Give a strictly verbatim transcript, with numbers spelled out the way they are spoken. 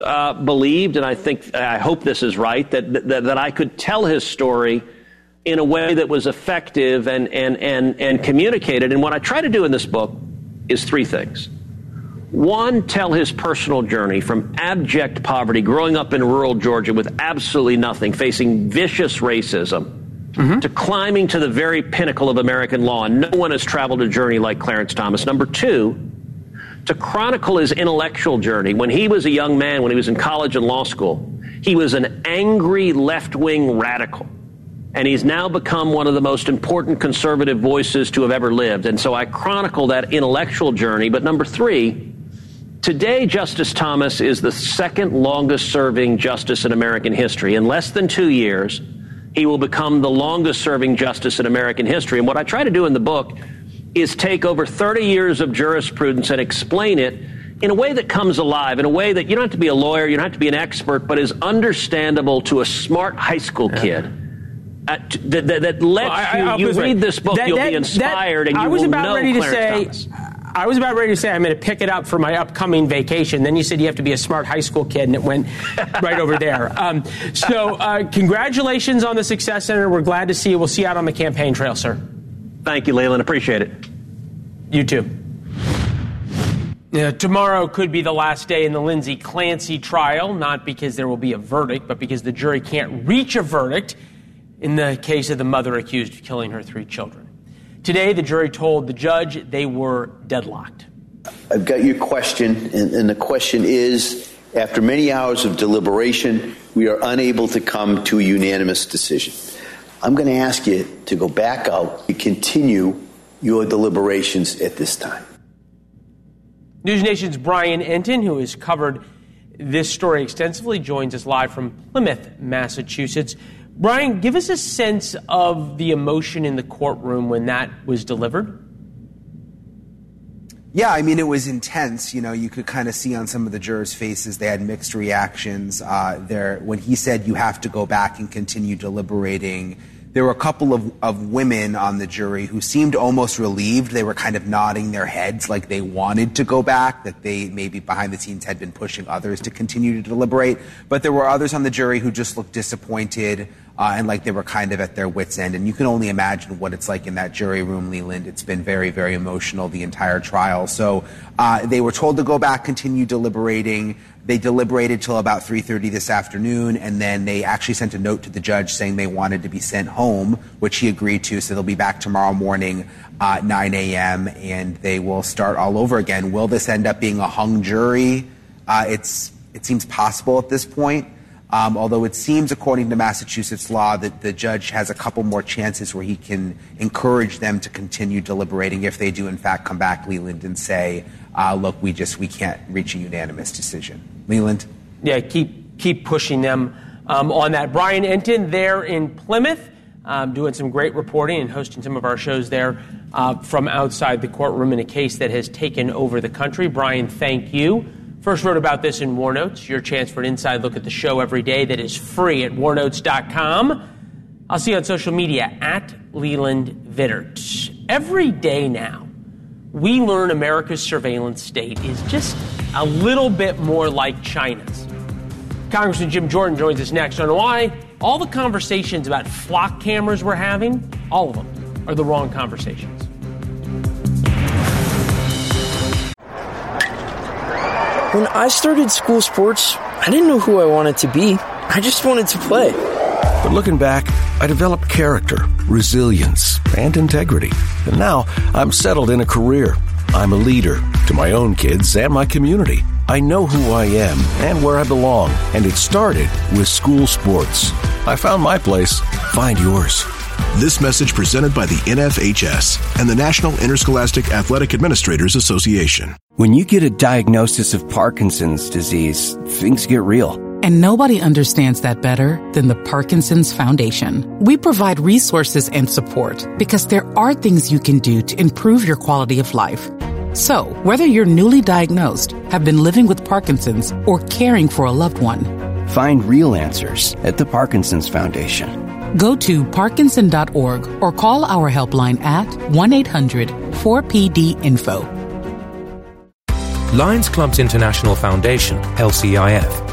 uh, believed, and I think, I hope this is right, that, that that I could tell his story in a way that was effective and and and and communicated. And what I try to do in this book is three things. One, tell his personal journey from abject poverty, growing up in rural Georgia with absolutely nothing, facing vicious racism, mm-hmm. to climbing to the very pinnacle of American law. And no one has traveled a journey like Clarence Thomas. Number two, to chronicle his intellectual journey. When he was a young man, when he was in college and law school, he was an angry left-wing radical. And he's now become one of the most important conservative voices to have ever lived. And so I chronicle that intellectual journey. But number three, today, Justice Thomas is the second longest-serving justice in American history. In less than two years, he will become the longest-serving justice in American history. And what I try to do in the book is take over thirty years of jurisprudence and explain it in a way that comes alive, in a way that you don't have to be a lawyer, you don't have to be an expert, but is understandable to a smart high school yeah. kid. Uh, t- that, that, that lets well, I, you, you read this book, that, you'll that, be inspired, that, and you I was will about know ready to Clarence say, Thomas. I was about ready to say I'm going to pick it up for my upcoming vacation. Then you said you have to be a smart high school kid, and it went right over there. Um, so uh, congratulations on the success, Senator. We're glad to see you. We'll see you out on the campaign trail, sir. Thank you, Leland. Appreciate it. You too. Yeah, tomorrow could be the last day in the Lindsay Clancy trial, not because there will be a verdict, but because the jury can't reach a verdict in the case of the mother accused of killing her three children. Today, the jury told the judge they were deadlocked. I've got your question, and, and the question is, after many hours of deliberation, we are unable to come to a unanimous decision. I'm going to ask you to go back out and continue your deliberations at this time. News Nation's Brian Entin, who has covered this story extensively, joins us live from Plymouth, Massachusetts. Brian, give us a sense of the emotion in the courtroom when that was delivered. Yeah, I mean, it was intense. You know, you could kind of see on some of the jurors' faces, they had mixed reactions. Uh, there, when he said you have to go back and continue deliberating, there were a couple of, of women on the jury who seemed almost relieved. They were kind of nodding their heads like they wanted to go back, that they maybe behind the scenes had been pushing others to continue to deliberate. But there were others on the jury who just looked disappointed uh, and like they were kind of at their wits' end. And you can only imagine what it's like in that jury room, Leland. It's been very, very emotional, the entire trial. So uh, they were told to go back, continue deliberating. They deliberated till about three thirty this afternoon, and then they actually sent a note to the judge saying they wanted to be sent home, which he agreed to, so they'll be back tomorrow morning at nine a.m., and they will start all over again. Will this end up being a hung jury? Uh, it's it seems possible at this point, um, although it seems, according to Massachusetts law, that the judge has a couple more chances where he can encourage them to continue deliberating if they do, in fact, come back, Leland, and say, uh, look, we just we can't reach a unanimous decision. Leland? Yeah, keep keep pushing them um, on that. Brian Entin there in Plymouth, um, doing some great reporting and hosting some of our shows there uh, from outside the courtroom in a case that has taken over the country. Brian, thank you. First wrote about this in War Notes, your chance for an inside look at the show every day that is free at war notes dot com. I'll see you on social media, at Leland Vittert. Every day now, we learn America's surveillance state is just a little bit more like China's. Congressman Jim Jordan joins us next on why all the conversations about flock cameras we're having, all of them, are the wrong conversations. When I started school sports, I didn't know who I wanted to be. I just wanted to play. But looking back, I developed character, resilience, and integrity. And now I'm settled in a career. I'm a leader to my own kids and my community. I know who I am and where I belong, and it started with school sports. I found my place. Find yours. This message presented by the N F H S and the National Interscholastic Athletic Administrators Association. When you get a diagnosis of Parkinson's disease, things get real. And nobody understands that better than the Parkinson's Foundation. We provide resources and support because there are things you can do to improve your quality of life. So, whether you're newly diagnosed, have been living with Parkinson's, or caring for a loved one, find real answers at the Parkinson's Foundation. Go to parkinson dot org or call our helpline at one eight hundred four P D info. Lions Clubs International Foundation, L C I F,